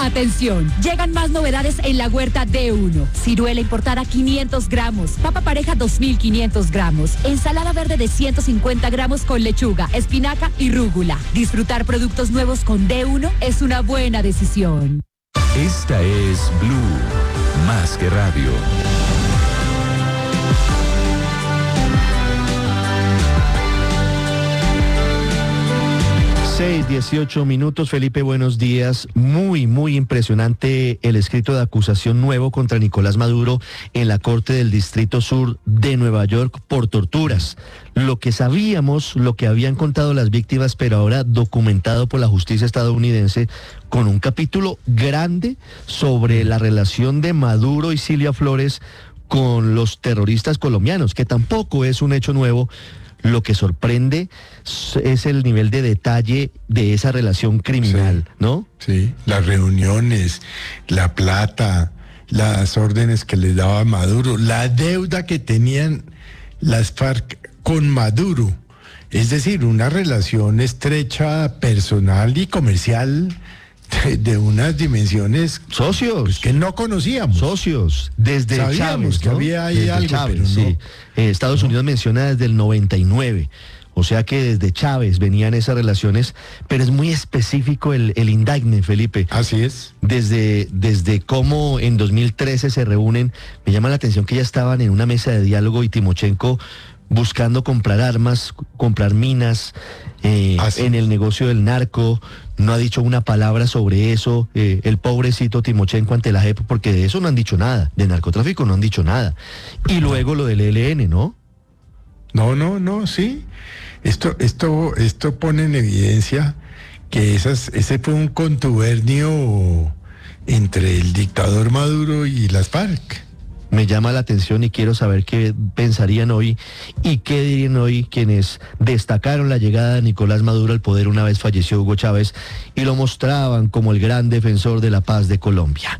Atención, llegan más novedades en la huerta D1. Ciruela importada 500 gramos, papa pareja 2.500 gramos, ensalada verde de 150 gramos con lechuga, espinaca y rúgula. Disfrutar productos nuevos con D1 es una buena decisión. Esta es Blue, más que radio. 6:18. Felipe, buenos días. Muy impresionante el escrito de acusación nuevo contra Nicolás Maduro en la Corte del Distrito Sur de Nueva York por torturas. Lo que sabíamos, lo que habían contado las víctimas, pero ahora documentado por la justicia estadounidense con un capítulo grande sobre la relación de Maduro y Cilia Flores con los terroristas colombianos, que tampoco es un hecho nuevo. Lo que sorprende es el nivel de detalle de esa relación criminal, ¿no? Sí, las reuniones, la plata, las órdenes que les daba Maduro, la deuda que tenían las FARC con Maduro. Es decir, una relación estrecha, personal y comercial de unas dimensiones, socios, pues, que no conocíamos. Socios, desde Sabíamos Chávez, que ¿no? había ahí desde algo, Chávez, pero no. sí. Estados Unidos menciona desde el 99. O sea que desde Chávez venían esas relaciones, pero es muy específico el indictment, Felipe. Así es. Desde cómo en 2013 se reúnen, me llama la atención que ya estaban en una mesa de diálogo y Timochenko buscando comprar armas, comprar minas, en el negocio del narco. No ha dicho una palabra sobre eso, el pobrecito Timochenko ante la JEP, porque de eso no han dicho nada, de narcotráfico no han dicho nada. Y luego lo del ELN, ¿no? No, sí. Esto pone en evidencia que ese fue un contubernio entre el dictador Maduro y las FARC. Me llama la atención y quiero saber qué pensarían hoy y qué dirían hoy quienes destacaron la llegada de Nicolás Maduro al poder una vez falleció Hugo Chávez y lo mostraban como el gran defensor de la paz de Colombia.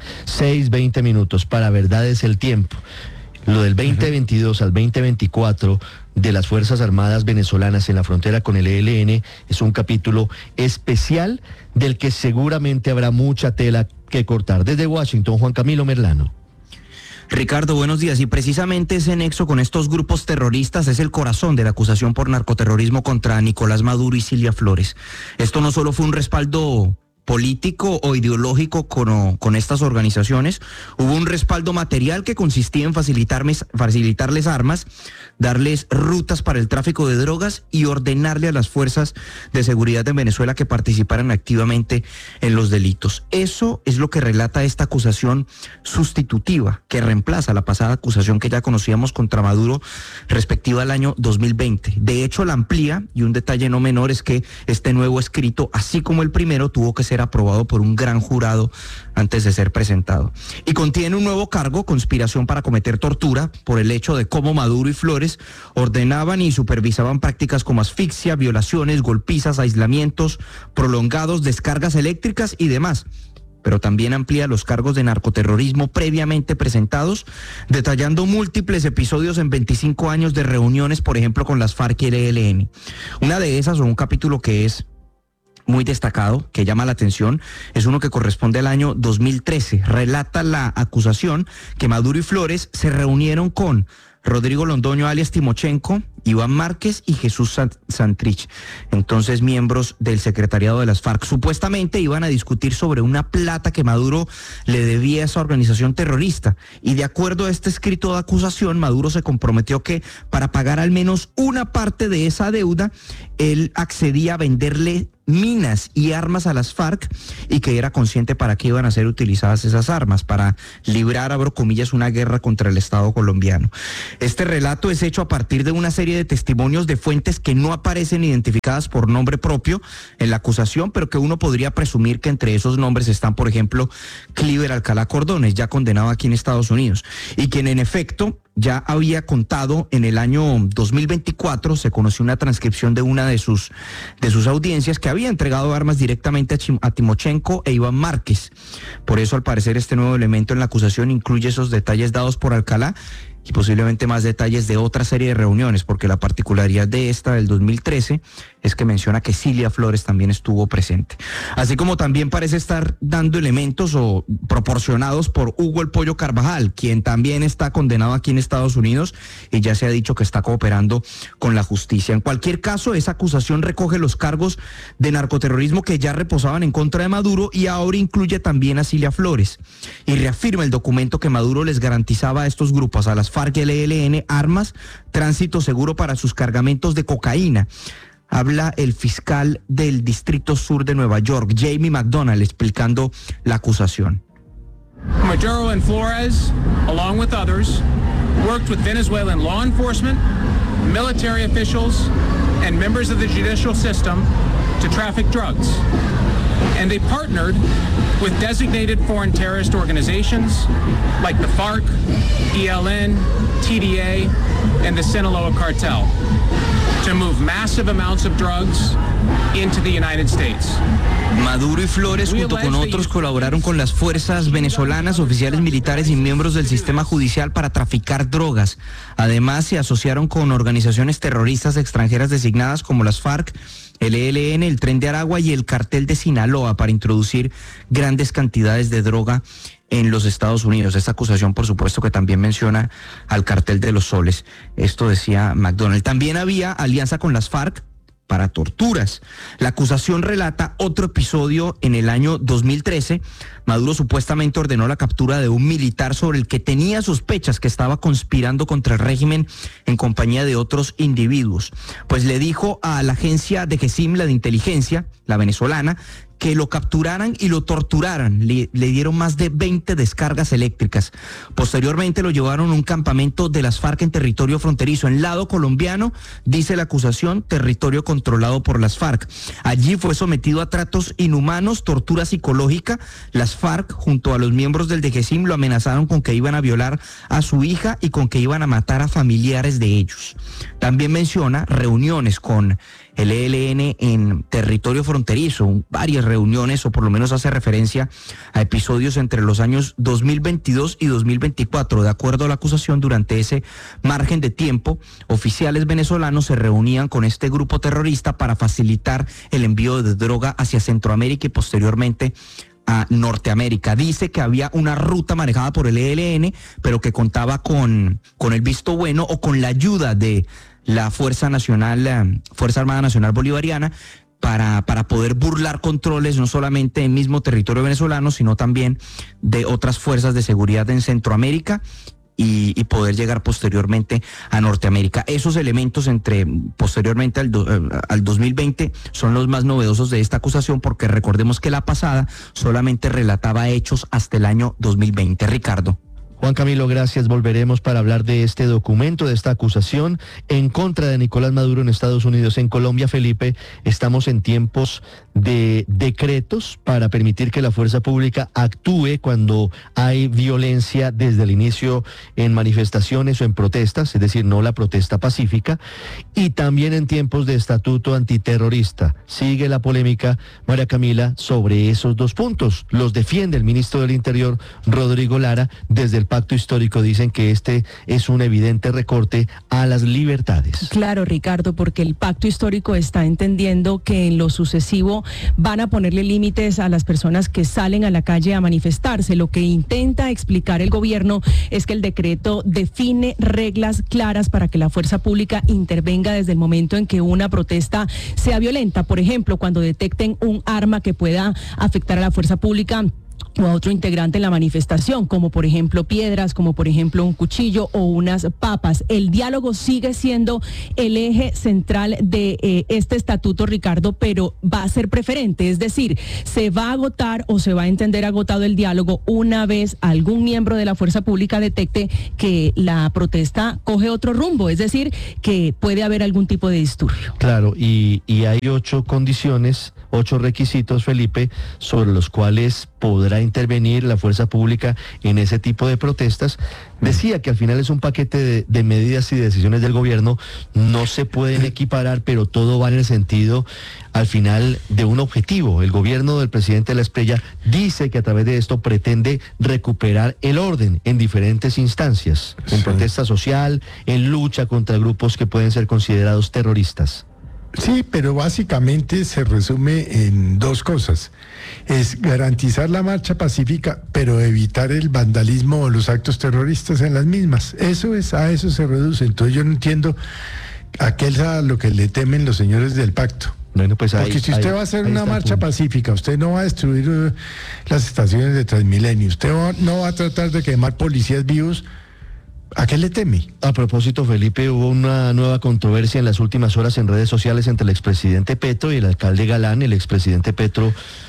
6:20 para Verdad es el tiempo. Lo del 2022 al 2024 de las Fuerzas Armadas venezolanas en la frontera con el ELN es un capítulo especial del que seguramente habrá mucha tela que cortar. Desde Washington, Juan Camilo Merlano. Ricardo, buenos días. Y precisamente ese nexo con estos grupos terroristas es el corazón de la acusación por narcoterrorismo contra Nicolás Maduro y Cilia Flores. Esto no solo fue un respaldo político o ideológico con estas organizaciones, hubo un respaldo material que consistía en facilitarles armas, darles rutas para el tráfico de drogas y ordenarle a las fuerzas de seguridad de Venezuela que participaran activamente en los delitos. Eso es lo que relata esta acusación sustitutiva, que reemplaza la pasada acusación que ya conocíamos contra Maduro respectiva al año 2020. De hecho, la amplía, y un detalle no menor es que este nuevo escrito, así como el primero, tuvo que ser aprobado por un gran jurado antes de ser presentado. Y contiene un nuevo cargo, conspiración para cometer tortura, por el hecho de cómo Maduro y Flores ordenaban y supervisaban prácticas como asfixia, violaciones, golpizas, aislamientos prolongados, descargas eléctricas y demás. Pero también amplía los cargos de narcoterrorismo previamente presentados, detallando múltiples episodios en 25 años de reuniones, por ejemplo, con las FARC y el ELN. Una de esas, o un capítulo que es muy destacado, que llama la atención, es uno que corresponde al año 2013. Relata la acusación que Maduro y Flores se reunieron con Rodrigo Londoño alias Timochenko, Iván Márquez y Jesús Santrich, entonces miembros del secretariado de las FARC. Supuestamente iban a discutir sobre una plata que Maduro le debía a esa organización terrorista, y de acuerdo a este escrito de acusación, Maduro se comprometió que para pagar al menos una parte de esa deuda, él accedía a venderle minas y armas a las FARC, y que era consciente para qué iban a ser utilizadas esas armas, para librar, abro comillas, una guerra contra el Estado colombiano. Este relato es hecho a partir de una serie de testimonios de fuentes que no aparecen identificadas por nombre propio en la acusación, pero que uno podría presumir que entre esos nombres están, por ejemplo, Cliver Alcalá Cordones, ya condenado aquí en Estados Unidos, y quien en efecto ya había contado en el año 2024, se conoció una transcripción de una de sus audiencias, que había entregado armas directamente a Timochenko e Iván Márquez. Por eso, al parecer, este nuevo elemento en la acusación incluye esos detalles dados por Alcalá, y posiblemente más detalles de otra serie de reuniones, porque la particularidad de esta del 2013 es que menciona que Cilia Flores también estuvo presente. Así como también parece estar dando elementos o proporcionados por Hugo El Pollo Carvajal, quien también está condenado aquí en Estados Unidos y ya se ha dicho que está cooperando con la justicia. En cualquier caso, esa acusación recoge los cargos de narcoterrorismo que ya reposaban en contra de Maduro y ahora incluye también a Cilia Flores. Y reafirma el documento que Maduro les garantizaba a estos grupos, a las FARC y el ELN, armas, tránsito seguro para sus cargamentos de cocaína. Habla el fiscal del Distrito Sur de Nueva York, Jamie McDonald, explicando la acusación. Maduro and Flores, along with others, worked with Venezuelan law enforcement, military officials, and members of the judicial system to traffic drugs. And they partnered with designated foreign terrorist organizations like the FARC, ELN, TDA, and the Sinaloa cartel to move massive amounts of drugs into the United States. Maduro y Flores, junto con otros, colaboraron con las fuerzas venezolanas, oficiales militares y miembros del sistema judicial para traficar drogas. Además, se asociaron con organizaciones terroristas extranjeras designadas como las FARC, el ELN, el Tren de Aragua y el Cartel de Sinaloa para introducir grandes cantidades de droga en los Estados Unidos. Esta acusación, por supuesto, que también menciona al Cartel de los Soles. Esto decía McDonald. También había alianza con las FARC para torturas. La acusación relata otro episodio en el año 2013. Maduro supuestamente ordenó la captura de un militar sobre el que tenía sospechas que estaba conspirando contra el régimen en compañía de otros individuos. Pues le dijo a la agencia de GESIM, la de inteligencia, la venezolana, que lo capturaran y lo torturaran. Le dieron más de 20 descargas eléctricas. Posteriormente lo llevaron a un campamento de las FARC en territorio fronterizo, en lado colombiano, dice la acusación, territorio controlado por las FARC. Allí fue sometido a tratos inhumanos, tortura psicológica. Las FARC, junto a los miembros del DGCIM, lo amenazaron con que iban a violar a su hija y con que iban a matar a familiares de ellos. También menciona reuniones con el ELN en territorio fronterizo, varias reuniones, o por lo menos hace referencia a episodios entre los años 2022 y 2024. De acuerdo a la acusación, durante ese margen de tiempo, oficiales venezolanos se reunían con este grupo terrorista para facilitar el envío de droga hacia Centroamérica y posteriormente a Norteamérica. Dice que había una ruta manejada por el ELN, pero que contaba con el visto bueno o con la ayuda de la Fuerza Armada Nacional Bolivariana para poder burlar controles no solamente en mismo territorio venezolano, sino también de otras fuerzas de seguridad en Centroamérica y poder llegar posteriormente a Norteamérica. Esos elementos posteriormente al 2020 son los más novedosos de esta acusación, porque recordemos que la pasada solamente relataba hechos hasta el año 2020. Ricardo. Juan Camilo, gracias. Volveremos para hablar de este documento, de esta acusación en contra de Nicolás Maduro en Estados Unidos. En Colombia, Felipe, estamos en tiempos de decretos para permitir que la fuerza pública actúe cuando hay violencia desde el inicio en manifestaciones o en protestas, es decir, no la protesta pacífica, y también en tiempos de estatuto antiterrorista. Sigue la polémica, María Camila, sobre esos dos puntos. Los defiende el ministro del Interior, Rodrigo Lara. Desde el pacto histórico dicen que este es un evidente recorte a las libertades. Claro, Ricardo, porque el pacto histórico está entendiendo que en lo sucesivo van a ponerle límites a las personas que salen a la calle a manifestarse. Lo que intenta explicar el gobierno es que el decreto define reglas claras para que la fuerza pública intervenga desde el momento en que una protesta sea violenta. Por ejemplo, cuando detecten un arma que pueda afectar a la fuerza pública o a otro integrante en la manifestación, como por ejemplo piedras, como por ejemplo un cuchillo o unas papas. El diálogo sigue siendo el eje central de este estatuto, Ricardo, pero va a ser preferente, es decir, se va a agotar o se va a entender agotado el diálogo una vez algún miembro de la fuerza pública detecte que la protesta coge otro rumbo, es decir, que puede haber algún tipo de disturbio. Claro, y hay 8 condiciones, 8 requisitos, Felipe, sobre los cuales podrá intervenir la fuerza pública en ese tipo de protestas. Decía que al final es un paquete de medidas y decisiones del gobierno, no se pueden equiparar, pero todo va en el sentido, al final, de un objetivo. El gobierno del presidente de la Espriella dice que a través de esto pretende recuperar el orden en diferentes instancias, en protesta social, en lucha contra grupos que pueden ser considerados terroristas. Sí, pero básicamente se resume en dos cosas. Es garantizar la marcha pacífica, pero evitar el vandalismo o los actos terroristas en las mismas. A eso se reduce. Entonces yo no entiendo a qué es a lo que le temen los señores del pacto. Bueno, pues porque si usted va a hacer una marcha pacífica, usted no va a destruir las estaciones de Transmilenio, usted no va a tratar de quemar policías vivos. ¿A qué le teme? A propósito, Felipe, hubo una nueva controversia en las últimas horas en redes sociales entre el expresidente Petro y el alcalde Galán. El expresidente Petro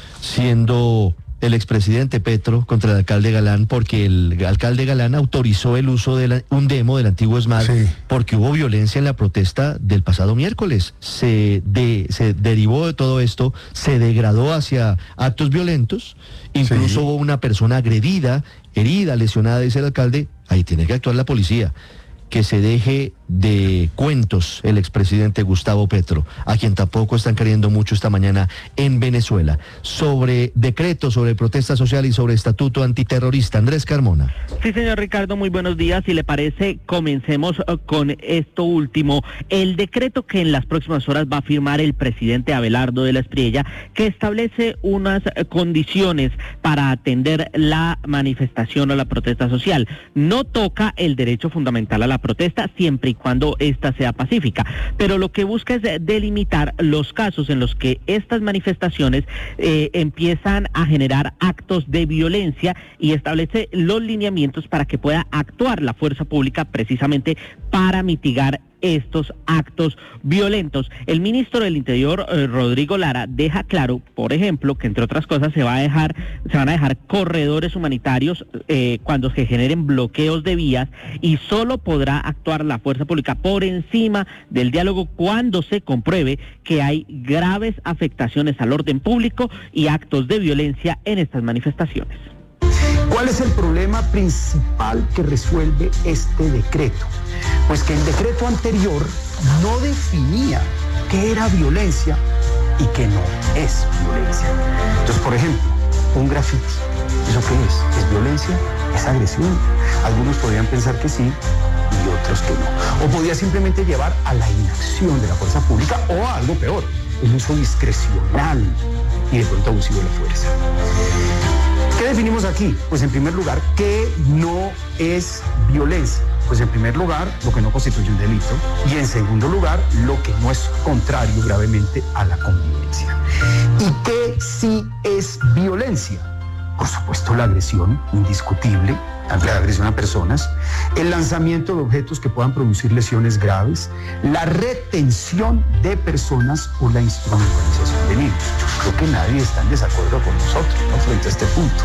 siendo el expresidente Petro contra el alcalde Galán, porque el alcalde Galán autorizó el uso de un demo del antiguo ESMAD, porque hubo violencia en la protesta del pasado miércoles. Se derivó de todo esto, se degradó hacia actos violentos, incluso hubo una persona agredida, herida, lesionada, dice el alcalde. Ahí tiene que actuar la policía. Que se deje de cuentos el expresidente Gustavo Petro, a quien tampoco están queriendo mucho esta mañana en Venezuela. Sobre decreto, sobre protesta social y sobre estatuto antiterrorista. Andrés Carmona. Sí, señor Ricardo, muy buenos días. Si le parece, comencemos con esto último. El decreto que en las próximas horas va a firmar el presidente Abelardo de la Espriella, que establece unas condiciones para atender la manifestación o la protesta social. No toca el derecho fundamental a la protesta siempre y cuando ésta sea pacífica, pero lo que busca es delimitar los casos en los que estas manifestaciones empiezan a generar actos de violencia y establece los lineamientos para que pueda actuar la fuerza pública precisamente para mitigar estos actos violentos. El ministro del Interior, Rodrigo Lara, deja claro, por ejemplo, que entre otras cosas se van a dejar corredores humanitarios cuando se generen bloqueos de vías, y solo podrá actuar la fuerza pública por encima del diálogo cuando se compruebe que hay graves afectaciones al orden público y actos de violencia en estas manifestaciones. ¿Cuál es el problema principal que resuelve este decreto? Pues que el decreto anterior no definía qué era violencia y qué no es violencia. Entonces, por ejemplo, un grafiti, ¿eso qué es? ¿Es violencia? ¿Es agresión? Algunos podrían pensar que sí y otros que no. O podía simplemente llevar a la inacción de la fuerza pública o a algo peor, el uso discrecional y de pronto abusivo de la fuerza. ¿Qué definimos aquí? Pues en primer lugar, ¿qué no es violencia? Pues en primer lugar, lo que no constituye un delito, y en segundo lugar, lo que no es contrario gravemente a la convivencia. ¿Y qué sí es violencia? Por supuesto, la agresión indiscutible, la agresión a personas, el lanzamiento de objetos que puedan producir lesiones graves, la retención de personas o la instrumentalización de niños. Yo creo que nadie está en desacuerdo con nosotros, ¿no?, frente a este punto.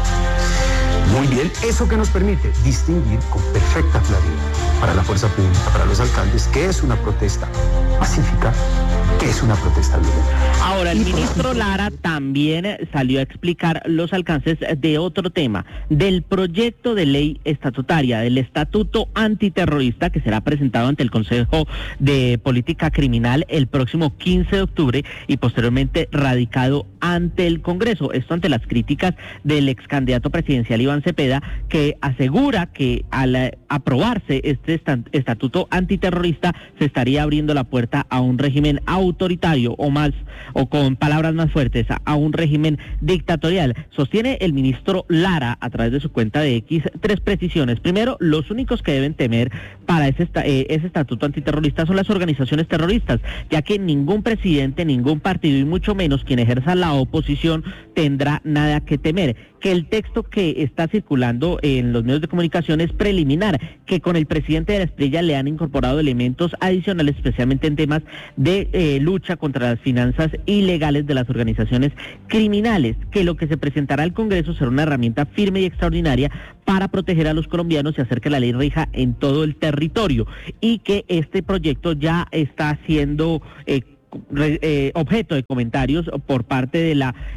Muy bien, eso que nos permite distinguir con perfecta claridad para la fuerza pública, para los alcaldes, qué es una protesta pacífica, qué es una protesta violenta. Ahora, el ministro Lara también salió a explicar los alcances de otro tema, del proyecto de ley estatutaria, del estatuto antiterrorista que será presentado ante el Consejo de Política Criminal el próximo 15 de octubre y posteriormente radicado ante el Congreso. Esto ante las críticas del ex candidato presidencial Iván Cepeda, que asegura que al aprobarse este estatuto antiterrorista se estaría abriendo la puerta a un régimen autoritario o con palabras más fuertes, a un régimen dictatorial. Sostiene el ministro Lara a través de su cuenta de X 3 precisiones. Primero, los únicos que deben temer para ese estatuto antiterrorista son las organizaciones terroristas, ya que ningún presidente, ningún partido y mucho menos quien ejerza la oposición tendrá nada que temer. Que el texto que está circulando en los medios de comunicación es preliminar, que con el presidente de la Espriella le han incorporado elementos adicionales, especialmente en temas de lucha contra las finanzas ilegales de las organizaciones criminales, que lo que se presentará al Congreso será una herramienta firme y extraordinaria para proteger a los colombianos y hacer que la ley rija en todo el territorio, y que este proyecto ya está siendo objeto de comentarios por parte de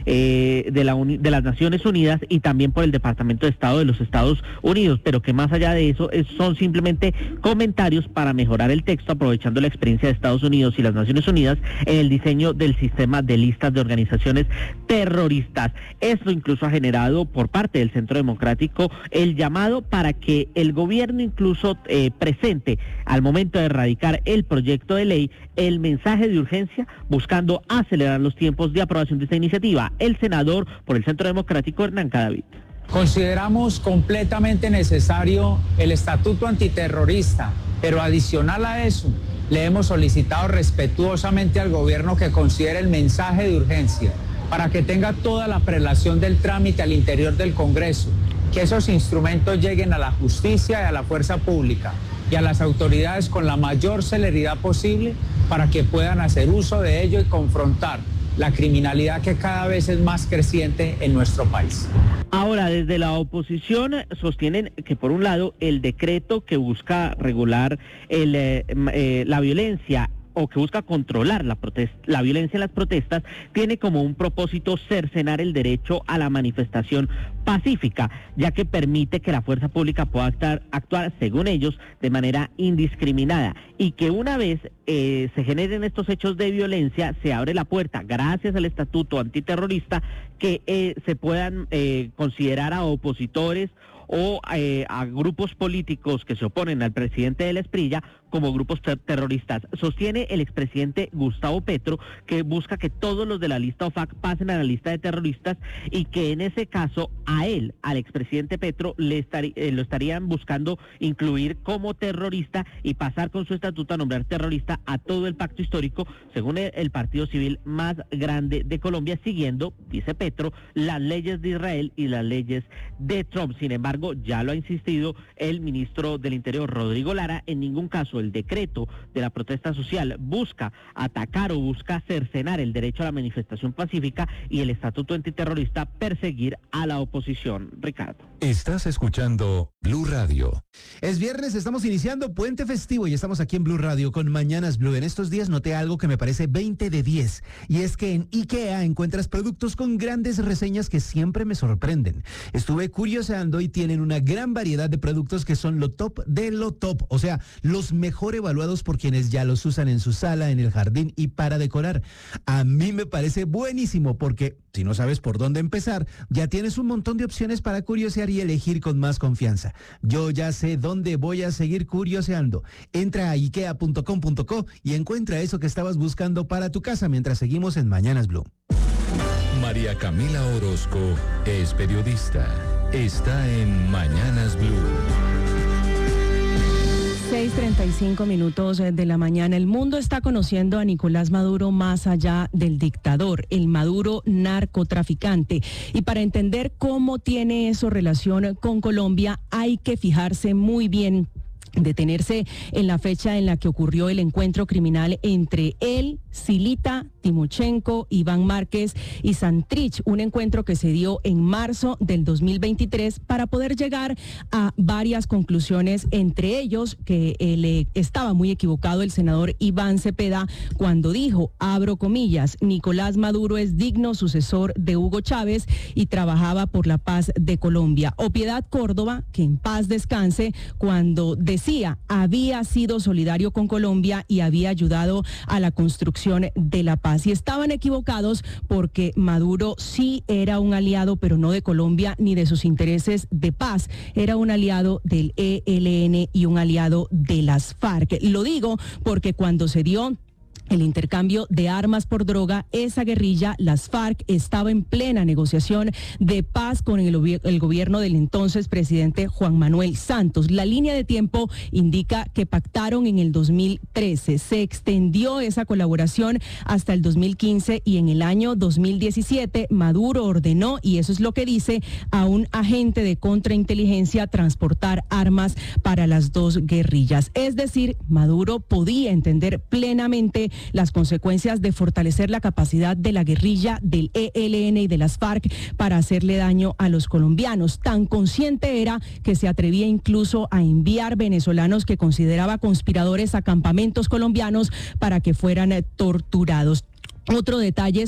las Naciones Unidas y también por el Departamento de Estado de los Estados Unidos, pero que más allá de eso son simplemente comentarios para mejorar el texto, aprovechando la experiencia de Estados Unidos y las Naciones Unidas en el diseño del sistema de listas de organizaciones terroristas. Esto incluso ha generado por parte del Centro Democrático el llamado para que el gobierno incluso presente al momento de erradicar el proyecto de ley el mensaje de urgencia, buscando acelerar los tiempos de aprobación de esta iniciativa. El senador por el Centro Democrático, Hernán Cadavid. Consideramos completamente necesario el estatuto antiterrorista, pero adicional a eso, le hemos solicitado respetuosamente al gobierno que considere el mensaje de urgencia para que tenga toda la prelación del trámite al interior del Congreso, que esos instrumentos lleguen a la justicia y a la fuerza pública y a las autoridades con la mayor celeridad posible para que puedan hacer uso de ello y confrontar la criminalidad que cada vez es más creciente en nuestro país. Ahora, desde la oposición sostienen que por un lado el decreto que busca regular la violencia o que busca controlar la violencia en las protestas, tiene como un propósito cercenar el derecho a la manifestación pacífica, ya que permite que la fuerza pública pueda actuar, según ellos, de manera indiscriminada, y que una vez se generen estos hechos de violencia, se abre la puerta, gracias al estatuto antiterrorista, que se puedan considerar a opositores o a grupos políticos que se oponen al presidente de la Esprilla como grupos terroristas. Sostiene el expresidente Gustavo Petro que busca que todos los de la lista OFAC pasen a la lista de terroristas y que en ese caso a él, al expresidente Petro, lo estarían buscando incluir como terrorista y pasar con su estatuto a nombrar terrorista a todo el pacto histórico, según el partido civil más grande de Colombia, siguiendo, dice Petro, las leyes de Israel y las leyes de Trump. Sin embargo, ya lo ha insistido el ministro del Interior, Rodrigo Lara, en ningún caso el decreto de la protesta social busca atacar o busca cercenar el derecho a la manifestación pacífica y el estatuto antiterrorista perseguir a la oposición. Ricardo. Estás escuchando Blue Radio. Es viernes, estamos iniciando puente festivo y estamos aquí en Blue Radio con Mañanas Blue. En estos días noté algo que me parece 20 de 10 y es que en IKEA encuentras productos con grandes reseñas que siempre me sorprenden. Estuve curioseando y tienen una gran variedad de productos que son lo top de lo top, o sea, los mejor evaluados por quienes ya los usan en su sala, en el jardín y para decorar. A mí me parece buenísimo porque si no sabes por dónde empezar, ya tienes un montón de opciones para curiosear y elegir con más confianza. Yo ya sé dónde voy a seguir curioseando. Entra a ikea.com.co y encuentra eso que estabas buscando para tu casa mientras seguimos en Mañanas Blue. María Camila Orozco es periodista. Está en Mañanas Blue. 6:35 minutos de la mañana. El mundo está conociendo a Nicolás Maduro más allá del dictador, el Maduro narcotraficante. Y para entender cómo tiene eso relación con Colombia, hay que fijarse muy bien, detenerse en la fecha en la que ocurrió el encuentro criminal entre él, Silita, Timochenko, Iván Márquez y Santrich, un encuentro que se dio en marzo del 2023 para poder llegar a varias conclusiones, entre ellos que estaba muy equivocado el senador Iván Cepeda cuando dijo, abro comillas, Nicolás Maduro es digno sucesor de Hugo Chávez y trabajaba por la paz de Colombia. O Piedad Córdoba, que en paz descanse, cuando decía había sido solidario con Colombia y había ayudado a la construcción de la paz. Y estaban equivocados porque Maduro sí era un aliado, pero no de Colombia ni de sus intereses de paz. Era un aliado del ELN y un aliado de las FARC. Lo digo porque cuando se dio el intercambio de armas por droga, esa guerrilla, las FARC, estaba en plena negociación de paz con el gobierno del entonces presidente Juan Manuel Santos. La línea de tiempo indica que pactaron en el 2013. Se extendió esa colaboración hasta el 2015 y en el año 2017 Maduro ordenó, y eso es lo que dice, a un agente de contrainteligencia transportar armas para las dos guerrillas. Es decir, Maduro podía entender plenamente las consecuencias de fortalecer la capacidad de la guerrilla del ELN y de las FARC para hacerle daño a los colombianos. Tan consciente era que se atrevía incluso a enviar venezolanos que consideraba conspiradores a campamentos colombianos para que fueran torturados. Otro detalle